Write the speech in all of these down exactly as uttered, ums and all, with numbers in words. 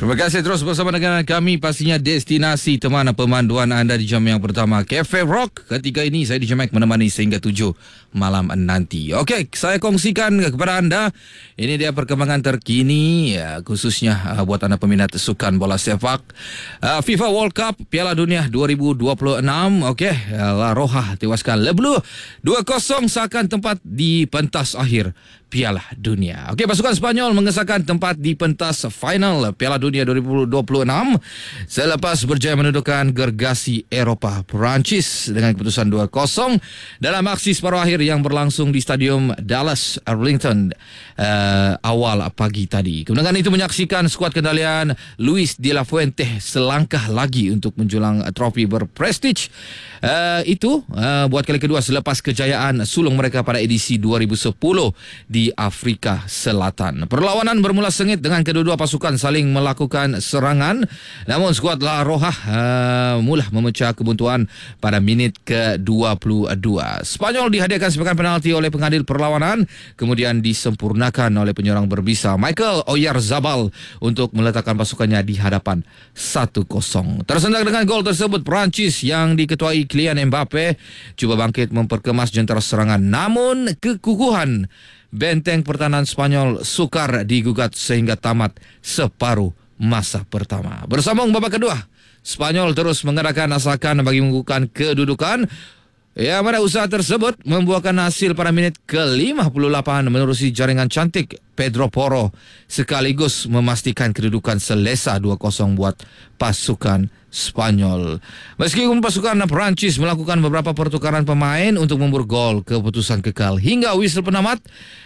Terima kasih terus bersama dengan kami. Pastinya destinasi teman pemanduan anda di jam yang pertama Cafe Rock. Ketika ini saya di Jamek menemani sehingga tujuh malam nanti. Okey, saya kongsikan kepada anda. Ini dia perkembangan terkini ya, khususnya uh, buat anda peminat sukan bola sepak. Uh, FIFA World Cup Piala Dunia dua ribu dua puluh enam. Okey, uh, La Roja tewaskan Le Bleu dua kosong seakan tempat di pentas akhir Piala Dunia. Okey, pasukan Spanyol mengesahkan tempat di pentas final Piala Dunia dua ribu dua puluh enam selepas berjaya menundukkan gergasi Eropah Perancis dengan keputusan dua kosong dalam aksi separuh akhir yang berlangsung di Stadium Dallas Arlington uh, awal pagi tadi. Kemenangan itu menyaksikan skuad kendalian Luis de la Fuente selangkah lagi untuk menjulang trofi berprestij. Uh, itu uh, buat kali kedua selepas kejayaan sulung mereka pada edisi dua ribu sepuluh di Afrika Selatan. Perlawanan bermula sengit dengan kedua-dua pasukan saling melakukan serangan, namun skuad La Roja uh, mula memecah kebuntuan pada minit ke dua puluh dua. Spanyol dihadiahkan sepakan penalti oleh pengadil perlawanan, kemudian disempurnakan oleh penyerang berbisa Michael Oyarzabal untuk meletakkan pasukannya di hadapan satu kosong. Tersendak dengan gol tersebut, Perancis yang diketuai Kylian Mbappe cuba bangkit memperkemas jentera serangan, namun kekukuhan benteng pertahanan Spanyol sukar digugat sehingga tamat separuh masa pertama. Bersambung babak kedua, Spanyol terus mengadakan asakan bagi mengukuhkan kedudukan. Ya, pada usaha tersebut membuahkan hasil pada minit ke lima puluh lapan menerusi jaringan cantik Pedro Porro sekaligus memastikan kedudukan selesa dua kosong buat pasukan Spanyol. Meskipun pasukan Perancis melakukan beberapa pertukaran pemain untuk memburu gol, keputusan kekal hingga whistle penamat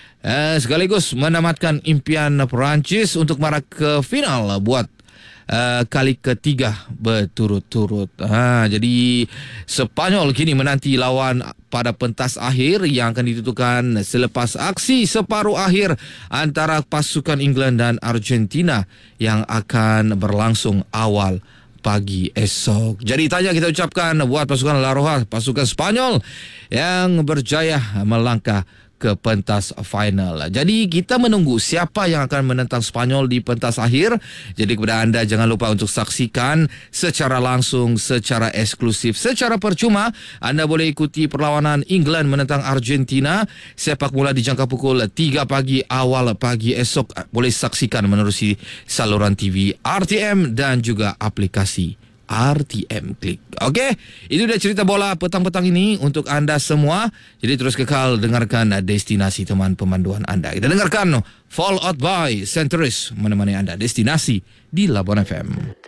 eh, sekaligus menamatkan impian Perancis untuk marah ke final buat Uh, kali ketiga berturut-turut. Ha, jadi Spanyol kini menanti lawan pada pentas akhir yang akan ditentukan selepas aksi separuh akhir antara pasukan England dan Argentina yang akan berlangsung awal pagi esok. Jadi tanya kita ucapkan buat pasukan La Roja, pasukan Spanyol yang berjaya melangkah ke pentas final. Jadi kita menunggu siapa yang akan menentang Spanyol di pentas akhir. Jadi kepada anda jangan lupa untuk saksikan secara langsung, secara eksklusif, secara percuma. Anda boleh ikuti perlawanan England menentang Argentina sepak bola dijangka pukul tiga pagi awal pagi esok. Boleh saksikan menerusi saluran T V R T M dan juga aplikasi R T M Klik. Okey, itu dia cerita bola petang-petang ini untuk anda semua. Jadi terus kekal dengarkan destinasi teman pemanduan anda. Kita dengarkan Fall Out by Centuries menemani anda destinasi di Labuan F M.